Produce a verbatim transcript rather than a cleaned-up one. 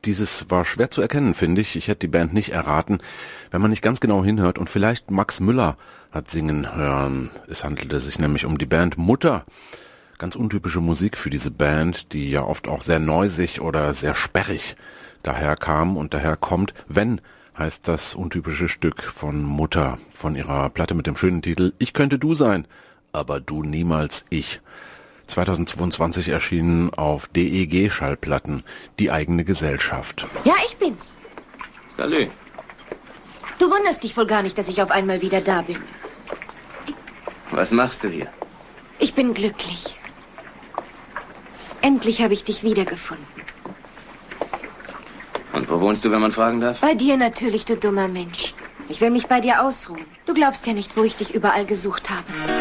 Dieses war schwer zu erkennen, finde ich. Ich hätte die Band nicht erraten, wenn man nicht ganz genau hinhört und vielleicht Max Müller hat singen hören. Es handelte sich nämlich um die Band Mutter. Ganz untypische Musik für diese Band, die ja oft auch sehr neusig oder sehr sperrig daher kam und daher kommt. Wenn heißt das untypische Stück von Mutter, von ihrer Platte mit dem schönen Titel Ich könnte du sein, aber du niemals ich. zweitausendzweiundzwanzig erschienen auf D E G-Schallplatten, die eigene Gesellschaft. Ja, ich bin's. Salü. Du wunderst dich wohl gar nicht, dass ich auf einmal wieder da bin. Was machst du hier? Ich bin glücklich. Endlich habe ich dich wiedergefunden. Und wo wohnst du, wenn man fragen darf? Bei dir natürlich, du dummer Mensch. Ich will mich bei dir ausruhen. Du glaubst ja nicht, wo ich dich überall gesucht habe.